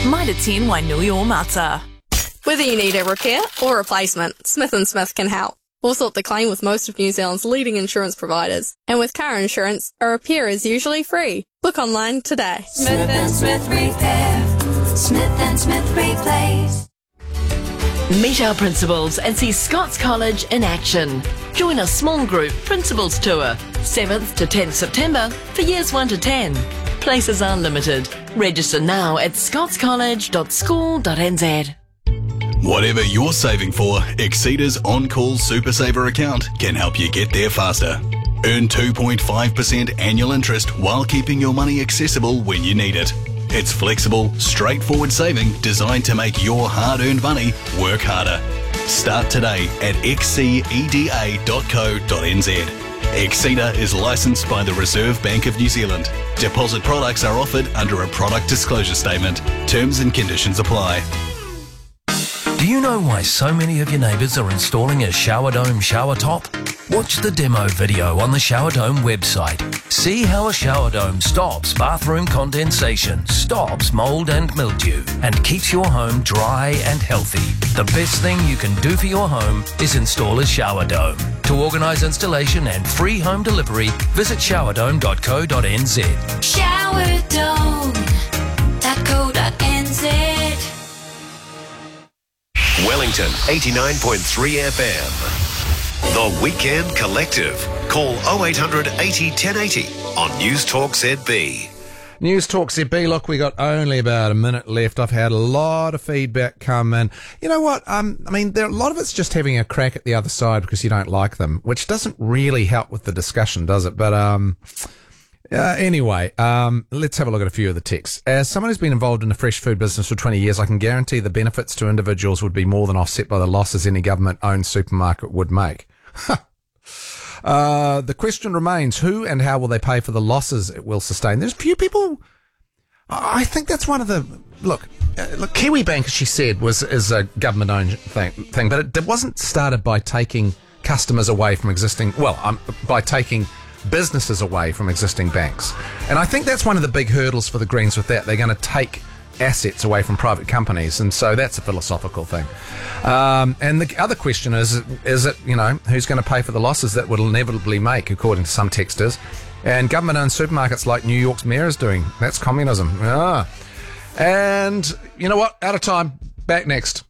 Maile 10 Wainui o Mata. Whether you need a repair or replacement, Smith & Smith can help. We'll sort the claim with most of New Zealand's leading insurance providers. And with car insurance, a repair is usually free. Book online today. Smith & Smith Repair. Smith & Smith Replace. Meet our principals and see Scots College in action. Join a small group principals tour, 7th to 10th September for years 1 to 10. Places are limited. Register now at scotscollege.school.nz. Whatever you're saving for, Exceda's On-Call Super Saver account can help you get there faster. Earn 2.5% annual interest while keeping your money accessible when you need it. It's flexible, straightforward saving designed to make your hard-earned money work harder. Start today at xceda.co.nz. Exceda is licensed by the Reserve Bank of New Zealand. Deposit products are offered under a product disclosure statement. Terms and conditions apply. Do you know why so many of your neighbours are installing a shower dome shower top? Watch the demo video on the Shower Dome website. See how a shower dome stops bathroom condensation, stops mould and mildew, and keeps your home dry and healthy. The best thing you can do for your home is install a shower dome. To organise installation and free home delivery, visit showerdome.co.nz. Showerdome.co.nz. Wellington 89.3 FM. The Weekend Collective. Call 0800 80 1080 on News Talk ZB. News Talk ZB. Look, we got only about a minute left. I've had a lot of feedback come in. You know what? I mean, a lot of it's just having a crack at the other side because you don't like them, which doesn't really help with the discussion, does it? But anyway, let's have a look at a few of the texts. As someone who's been involved in the fresh food business for 20 years, I can guarantee the benefits to individuals would be more than offset by the losses any government-owned supermarket would make. The question remains, who and how will they pay for the losses it will sustain? There's a few people, I think that's one of the, look, Kiwibank, as she said, is a government-owned thing, but it wasn't started by taking customers away from existing, by taking businesses away from existing banks. And I think that's one of the big hurdles for the Greens with that. They're going to take assets away from private companies, and so that's a philosophical thing. And the other question is it, who's going to pay for the losses that will inevitably make, according to some texters? And government-owned supermarkets like New York's mayor is doing. That's communism. And you know what? Out of time. Back next.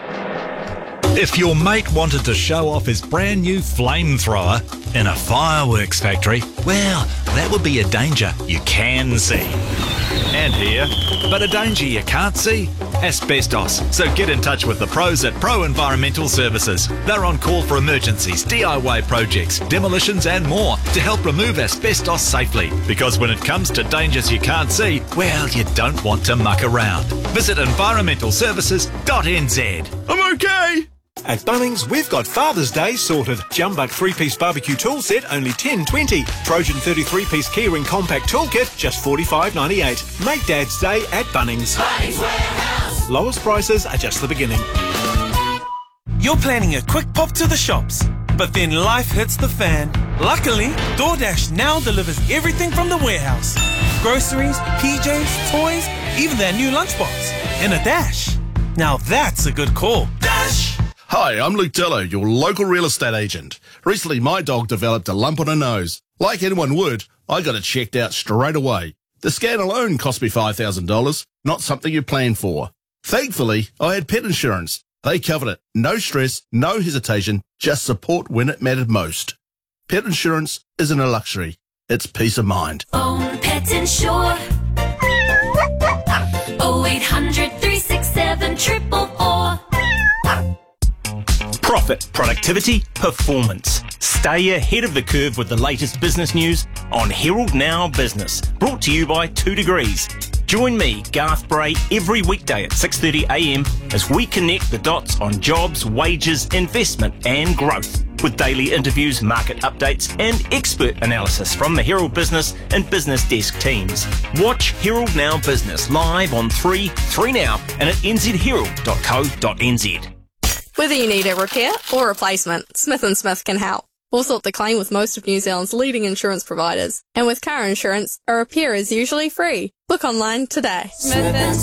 If your mate wanted to show off his brand new flamethrower in a fireworks factory, well, that would be a danger you can see. And hear, but a danger you can't see? Asbestos. So get in touch with the pros at Pro Environmental Services. They're on call for emergencies, DIY projects, demolitions and more to help remove asbestos safely. Because when it comes to dangers you can't see, well, you don't want to muck around. Visit environmentalservices.nz. I'm okay! At Bunnings, we've got Father's Day sorted. Jumbuck 3-piece barbecue tool set, only $10.20. Trojan 33-piece keyring compact toolkit, just $45.98. Make Dad's Day at Bunnings. Bunnings Warehouse. Lowest prices are just the beginning. You're planning a quick pop to the shops, but then life hits the fan. Luckily, DoorDash now delivers everything from the warehouse. Groceries, PJs, toys, even their new lunchbox. In a dash. Now that's a good call. Dash! Hi, I'm Luke Dello, your local real estate agent. Recently, my dog developed a lump on her nose. Like anyone would, I got it checked out straight away. The scan alone cost me $5,000, not something you plan for. Thankfully, I had pet insurance. They covered it. No stress, no hesitation, just support when it mattered most. Pet insurance isn't a luxury. It's peace of mind. Own Pet Insure. 0800 367 444. Profit, productivity, performance. Stay ahead of the curve with the latest business news on Herald Now Business. Brought to you by 2 Degrees. Join me, Garth Bray, every weekday at 6:30am as we connect the dots on jobs, wages, investment and growth. With daily interviews, market updates and expert analysis from the Herald Business and Business Desk teams. Watch Herald Now Business live on 3Now and at nzherald.co.nz. Whether you need a repair or replacement, Smith & Smith can help. We'll sort the claim with most of New Zealand's leading insurance providers. And with car insurance, a repair is usually free. Book online today.